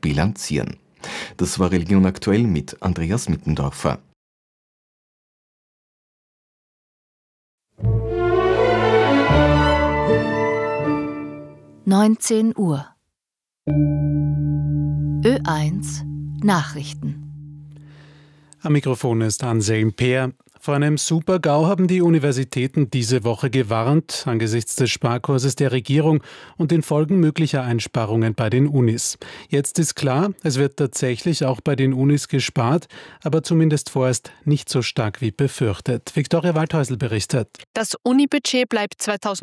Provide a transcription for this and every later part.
bilanzieren. Das war Religion aktuell mit Andreas Mittendorfer. (19 Uhr) Ö1 Nachrichten. Am Mikrofon ist Anselm Peer. Vor einem Super-GAU haben die Universitäten diese Woche gewarnt, angesichts des Sparkurses der Regierung und den Folgen möglicher Einsparungen bei den Unis. Jetzt ist klar, es wird tatsächlich auch bei den Unis gespart, aber zumindest vorerst nicht so stark wie befürchtet. Viktoria Waldhäusl berichtet. Das Unibudget bleibt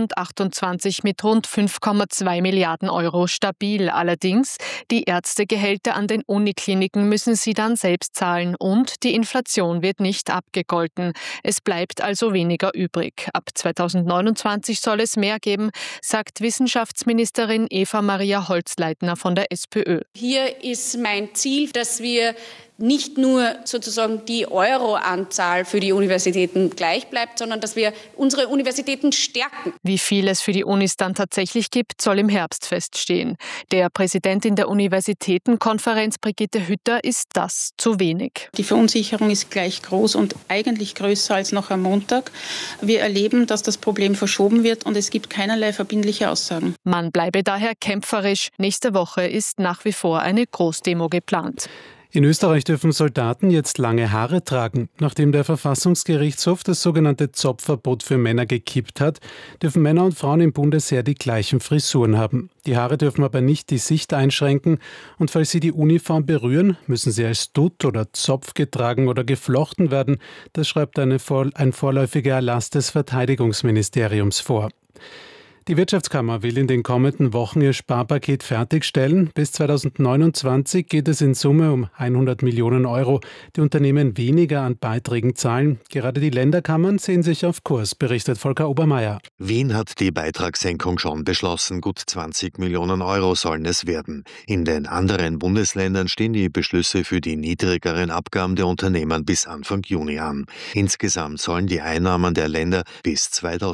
2028 mit rund 5,2 Milliarden Euro stabil. Allerdings, die Ärztegehälter an den Unikliniken müssen sie dann selbst zahlen und die Inflation wird nicht abgegolten. Es bleibt also weniger übrig. Ab 2029 soll es mehr geben, sagt Wissenschaftsministerin Eva-Maria Holzleitner von der SPÖ. Hier ist mein Ziel, dass wir nicht nur sozusagen die Euroanzahl für die Universitäten gleich bleibt, sondern dass wir unsere Universitäten stärken. Wie viel es für die Unis dann tatsächlich gibt, soll im Herbst feststehen. Der Präsidentin der Universitätenkonferenz, Brigitte Hütter, ist das zu wenig. Die Verunsicherung ist gleich groß und eigentlich größer als noch am Montag. Wir erleben, dass das Problem verschoben wird und es gibt keinerlei verbindliche Aussagen. Man bleibe daher kämpferisch. Nächste Woche ist nach wie vor eine Großdemo geplant. In Österreich dürfen Soldaten jetzt lange Haare tragen. Nachdem der Verfassungsgerichtshof das sogenannte Zopfverbot für Männer gekippt hat, dürfen Männer und Frauen im Bundesheer die gleichen Frisuren haben. Die Haare dürfen aber nicht die Sicht einschränken und falls sie die Uniform berühren, müssen sie als Dutt oder Zopf getragen oder geflochten werden. Das schreibt ein vorläufiger Erlass des Verteidigungsministeriums vor. Die Wirtschaftskammer will in den kommenden Wochen ihr Sparpaket fertigstellen. Bis 2029 geht es in Summe um 100 Millionen Euro. Die Unternehmen weniger an Beiträgen zahlen. Gerade die Länderkammern sehen sich auf Kurs, berichtet Volker Obermeier. Wien hat die Beitragssenkung schon beschlossen. Gut 20 Millionen Euro sollen es werden. In den anderen Bundesländern stehen die Beschlüsse für die niedrigeren Abgaben der Unternehmen bis Anfang Juni an. Insgesamt sollen die Einnahmen der Länder bis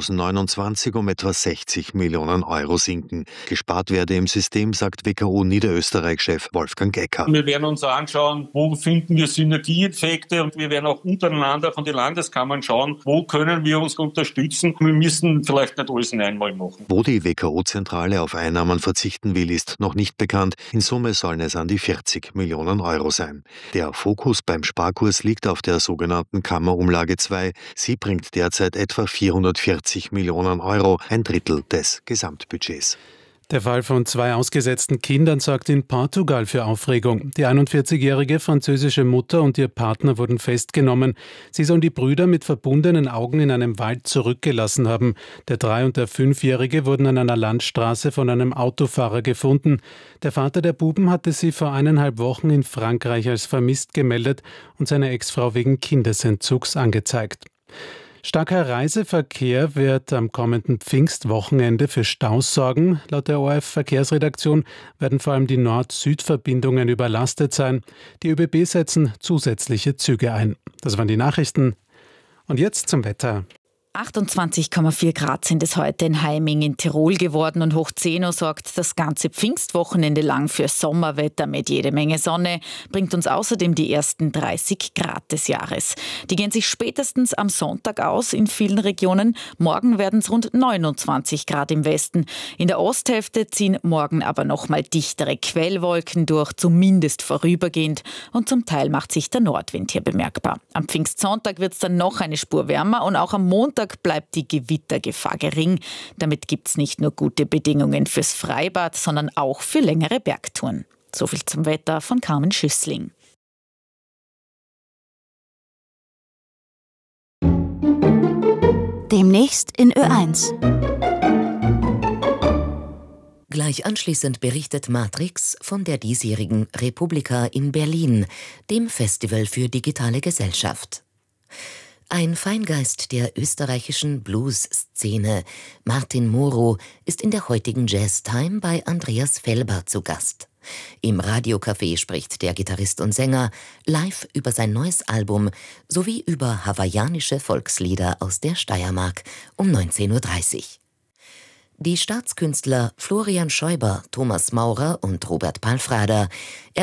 2029 um etwa 60 Millionen Euro sinken. Gespart werde im System, sagt WKO Niederösterreich-Chef Wolfgang Gecker. Wir werden uns anschauen, wo finden wir Synergieeffekte und wir werden auch untereinander von den Landeskammern schauen, wo können wir uns unterstützen. Wir müssen vielleicht nicht alles in einmal machen. Wo die WKO-Zentrale auf Einnahmen verzichten will, ist noch nicht bekannt. In Summe sollen es an die 40 Millionen Euro sein. Der Fokus beim Sparkurs liegt auf der sogenannten Kammerumlage 2. Sie bringt derzeit etwa 440 Millionen Euro, ein Drittel des Gesamtbudgets. Der Fall von 2 ausgesetzten Kindern sorgt in Portugal für Aufregung. Die 41-jährige französische Mutter und ihr Partner wurden festgenommen. Sie sollen die Brüder mit verbundenen Augen in einem Wald zurückgelassen haben. Der 3- und der 5-jährige wurden an einer Landstraße von einem Autofahrer gefunden. Der Vater der Buben hatte sie vor 1,5 Wochen in Frankreich als vermisst gemeldet und seine Ex-Frau wegen Kindesentzugs angezeigt. Starker Reiseverkehr wird am kommenden Pfingstwochenende für Staus sorgen. Laut der ORF-Verkehrsredaktion werden vor allem die Nord-Süd-Verbindungen überlastet sein. Die ÖBB setzen zusätzliche Züge ein. Das waren die Nachrichten. Und jetzt zum Wetter. 28,4 Grad sind es heute in Heiming in Tirol geworden und hoch 10 Uhr sorgt das ganze Pfingstwochenende lang für Sommerwetter mit jede Menge Sonne, bringt uns außerdem die ersten 30 Grad des Jahres. Die gehen sich spätestens am Sonntag aus in vielen Regionen. Morgen werden es rund 29 Grad im Westen. In der Osthälfte ziehen morgen aber nochmal dichtere Quellwolken durch, zumindest vorübergehend. Und zum Teil macht sich der Nordwind hier bemerkbar. Am Pfingstsonntag wird es dann noch eine Spur wärmer und auch am Montag bleibt die Gewittergefahr gering. Damit gibt es nicht nur gute Bedingungen fürs Freibad, sondern auch für längere Bergtouren. Soviel zum Wetter von Carmen Schüssling. Demnächst in Ö1. Gleich anschließend berichtet Matrix von der diesjährigen Republika in Berlin, dem Festival für digitale Gesellschaft. Ein Feingeist der österreichischen Blues-Szene, Martin Moro, ist in der heutigen Jazz-Time bei Andreas Felber zu Gast. Im Radiocafé spricht der Gitarrist und Sänger live über sein neues Album sowie über hawaiianische Volkslieder aus der Steiermark um 19:30 Uhr. Die Staatskünstler Florian Schäuber, Thomas Maurer und Robert Palfrader